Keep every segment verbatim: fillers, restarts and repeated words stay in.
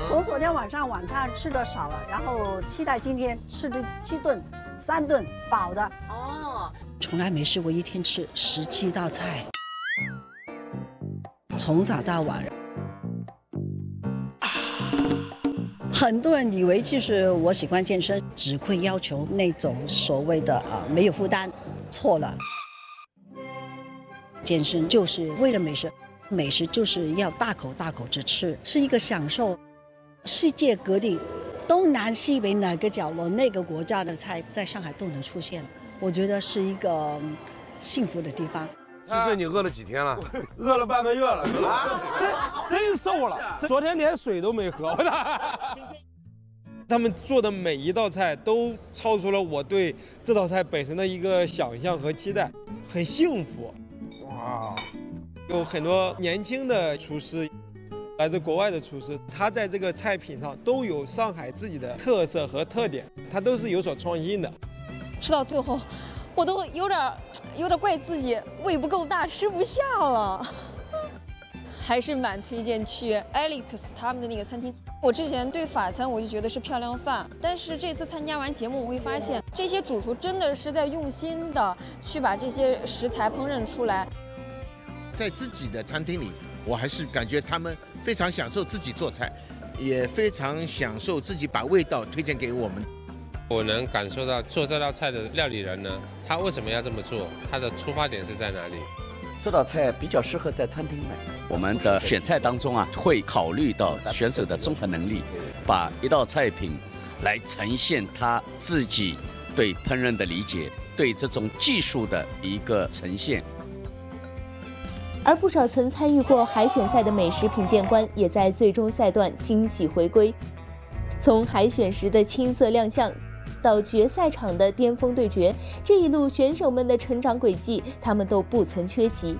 从昨天晚上晚餐吃的少了，然后期待今天吃的七顿、三顿饱的。 哦， 从来没试过一天吃十七道菜，从早到晚。很多人以为就是我喜欢健身，只会要求那种所谓的啊、呃、没有负担，错了。健身就是为了美食，美食就是要大口大口着吃，是一个享受。世界各地，东南西北哪个角落、那个国家的菜，在上海都能出现，我觉得是一个幸福的地方。 其实你饿了几天了？ 饿了半个月了，真真瘦了。昨天连水都没喝。他们做的每一道菜都超出了我对这道菜本身的一个想象和期待，很幸福。哇！有很多年轻的厨师，来自国外的厨师，他在这个菜品上都有上海自己的特色和特点，他都是有所创新的。 吃到最后，我都有点有点怪自己胃不够大，吃不下了。还是蛮推荐去 Alex 他们的那个餐厅。我之前对法餐我就觉得是漂亮饭，但是这次参加完节目，我会发现这些主厨真的是在用心的去把这些食材烹饪出来。 在自己的餐厅里，我还是感觉他们非常享受自己做菜，也非常享受自己把味道推荐给我们。 我能感受到做这道菜的料理人呢，他为什么要这么做？他的出发点是在哪里？ 这道菜比较适合在餐厅卖。我们的选菜当中啊，会考虑到选手的综合能力，把一道菜品来呈现他自己对烹饪的理解，对这种技术的一个呈现。 而不少曾参与过海选赛的美食品鉴官，也在最终赛段惊喜回归。从海选时的青涩亮相，到决赛场的巅峰对决，这一路选手们的成长轨迹，他们都不曾缺席。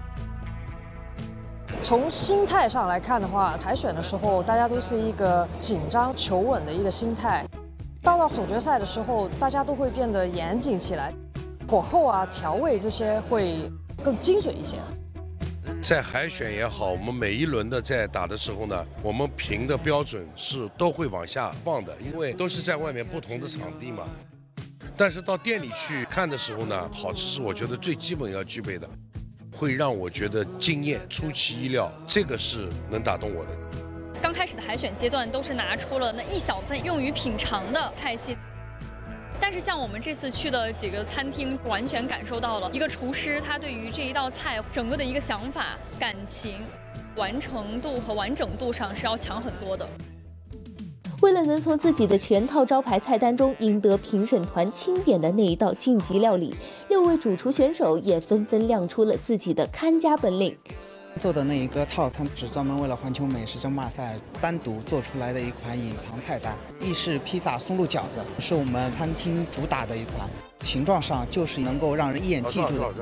从心态上来看的话，海选的时候大家都是一个紧张求稳的一个心态，到了总决赛的时候，大家都会变得严谨起来，火候啊、调味这些会更精准一些。 在海选也好，我们每一轮的在打的时候呢，我们评的标准是都会往下放的，因为都是在外面不同的场地嘛。但是到店里去看的时候呢，好吃是我觉得最基本要具备的，会让我觉得惊艳、出其意料，这个是能打动我的。 刚开始的海选阶段都是拿出了那一小份用于品尝的菜系。但是像我们这次去的几个餐厅，完全感受到了一个厨师他对于这一道菜整个的一个想法、感情、完成度和完整度上是要强很多的。 为了能从自己的全套招牌菜单中赢得评审团钦点的那一道晋级料理，六位主厨选手也纷纷亮出了自己的看家本领。 做的那一个套餐是专门为了环球美食争霸赛单独做出来的一款隐藏菜单，意式披萨松露饺子是我们餐厅主打的一款，形状上就是能够让人一眼记住的。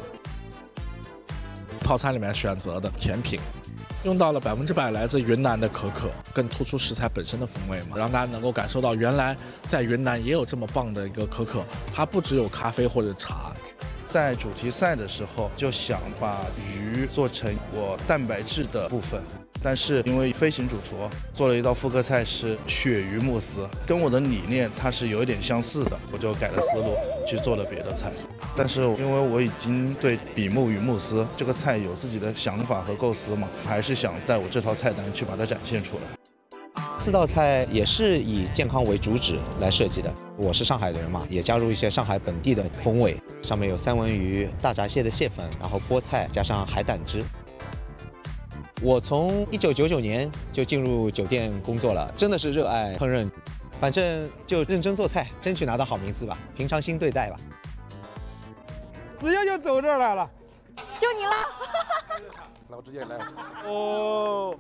套餐里面选择的甜品用到了百分之百来自云南的可可，更突出食材本身的风味嘛，让大家能够感受到原来在云南也有这么棒的一个可可，它不只有咖啡或者茶。 在主题赛的时候就想把鱼做成我蛋白质的部分，但是因为飞行主厨做了一道复刻菜是鳕鱼慕斯，跟我的理念它是有一点相似的，我就改了思路去做了别的菜。但是因为我已经对比目鱼慕斯这个菜有自己的想法和构思嘛，还是想在我这套菜单去把它展现出来。 四道菜也是以健康为主旨来设计的。我是上海人嘛，也加入一些上海本地的风味，上面有三文鱼、大闸蟹的蟹粉，然后菠菜加上海胆汁。我从一九九九年就进入酒店工作了，真的是热爱烹饪，反正就认真做菜，争取拿到好名次吧，平常心对待吧。 直接就走这儿来了， 就你了。 那我直接来。哦。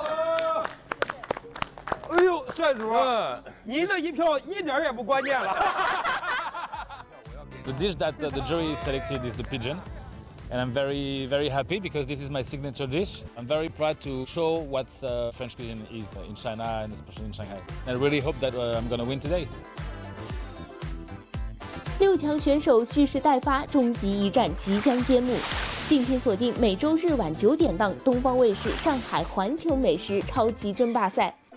哎呦，帅主，你这一票一点也不关键了。 The dish that uh, the jury selected is the pigeon, and I'm very, very happy because this is my signature dish. I'm very proud to show what uh, French cuisine is in China and especially in Shanghai. And I really hope that uh, I'm going to win today. 六强选手蓄势待发，终极一战即将揭幕。敬请锁定每周日晚九点档东方卫视《上海环球美食超级争霸赛》。